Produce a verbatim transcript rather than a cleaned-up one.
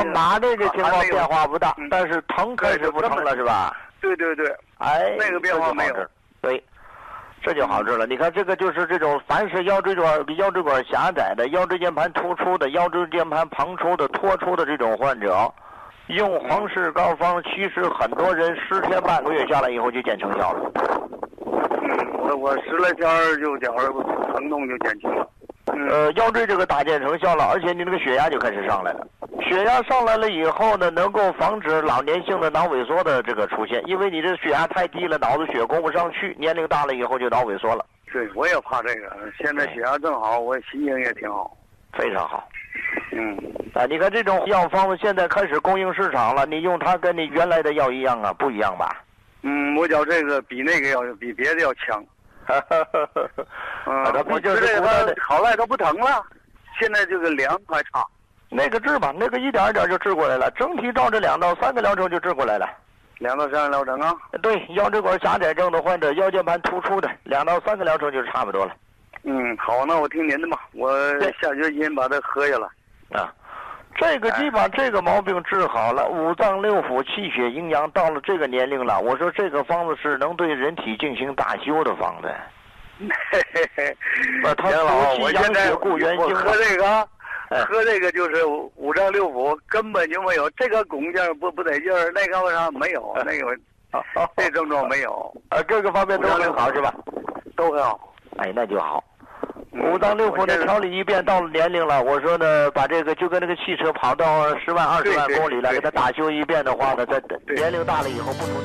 到马这个情况变化不大，但是疼开始不疼了是吧？ 对对对， 哎， 那个变化没有。 对，这就好治了。你看这个就是这种，凡是腰椎管、腰椎管狭窄的、腰椎间盘突出的、腰椎间盘旁出的、脱出的这种患者，用黄氏膏方，其实很多人十天半个月下来以后就见成效了。 嗯，我我十来天就点儿疼痛就减轻了。嗯、 呃，腰椎这个大见成效了，而且你那个血压就开始上来了。血压上来了以后呢，能够防止老年性的脑萎缩的这个出现，因为你这血压太低了，脑子血供不上去，年龄大了以后就脑萎缩了。 对，我也怕这个。现在血压正好，我心情也挺好。 非常好。 嗯。 啊，你看这种药方子现在开始供应市场了，你用它跟你原来的药一样啊？不一样吧？ 嗯，我觉这个比那个要比别的要强。嗯，我觉得它好赖都不疼了，现在这个凉还差。 那个治吧，那个一点一点就治过来了，整体照这两到三个疗程就治过来了。 两到三个疗程啊？ 对，腰椎管狭窄症的患者，腰间盘突出的，两到三个疗程就差不多了。 嗯，好，那我听您的吧，我下决心把它喝下来。 啊，这个基本上这个毛病治好了，五脏六腑、气血阴阳到了这个年龄了，我说这个方子是能对人体进行大修的方子。 嘿嘿嘿， 他老我现在固元精， 我喝这个。喝这个就是五脏六腑根本就没有这个拱劲儿不不得劲儿，那个为啥没有？那个这症状没有。 啊，各个方面都很好是吧？ 都很好。 哎，那就好。五脏六腑的调理一遍，到了年龄了，我说呢，把这个就跟那个汽车跑到十万、二十万公里了，给它打修一遍的话呢，在年龄大了以后不出。